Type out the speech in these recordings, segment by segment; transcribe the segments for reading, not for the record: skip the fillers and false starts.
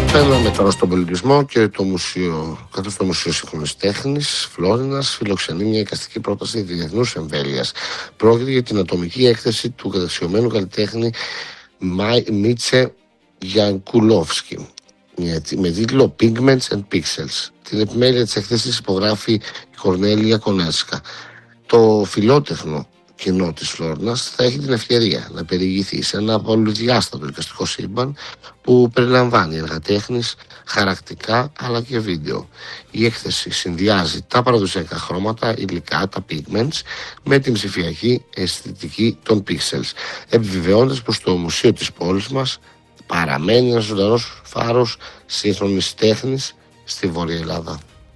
Παίρναμε τώρα στον πολιτισμό και το μουσείο, καθώς το Μουσείο Σύγχρονης Τέχνης Φλόρινας φιλοξενεί μια εικαστική πρόταση διεθνούς εμβέλειας. Πρόκειται για την ατομική έκθεση του καταξιωμένου καλλιτέχνη Μίτσε Γιανκουλόφσκι με τίτλο Pigments and Pixels. Την επιμέλεια της έκθεσης υπογράφει η Κορνέλια Κονέσκα. Το φιλότεχνο κοινό της Φλόρινας θα έχει την ευκαιρία να περιηγηθεί σε ένα πολυδιάστατο εικαστικό σύμπαν που περιλαμβάνει έργα τέχνης, χαρακτικά αλλά και βίντεο. Η έκθεση συνδυάζει τα παραδοσιακά χρώματα, υλικά, τα pigments, με την ψηφιακή αισθητική των pixels, επιβεβαιώντας πως το μουσείο της πόλης μας παραμένει ένας ζωντανός φάρος σύγχρονης τέχνης στη Βόρεια Ελλάδα.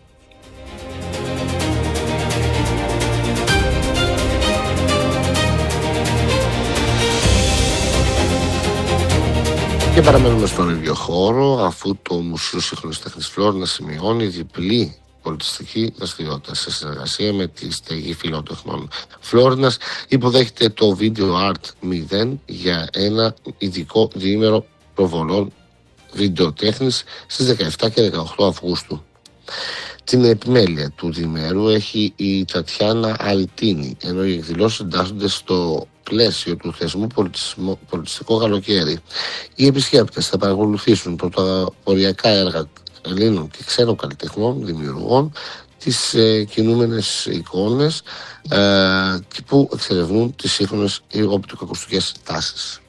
Και παραμένουμε στον ίδιο χώρο, αφού το Μουσείο Σύγχρονης Τέχνης Φλόρινας σημειώνει διπλή πολιτιστική δραστηριότητα σε συνεργασία με τη Στέγη Φιλότεχνων Φλόρινας. Υποδέχεται το Video Art 0 για ένα ειδικό διήμερο προβολών βιντεοτέχνης στις 17 και 18 Αυγούστου. Την επιμέλεια του διημέρου έχει η Τατιάνα Αλτίνη, ενώ οι εκδηλώσεις εντάσσονται στο πλαίσιο του θεσμού πολιτιστικό καλοκαίρι. Οι επισκέπτες θα παρακολουθήσουν πρωτοποριακά έργα Ελλήνων και ξένων καλλιτεχνών, δημιουργών, τις κινούμενες εικόνες που εξερευνούν τις σύγχρονες οπτικοακουστικές τάσεις.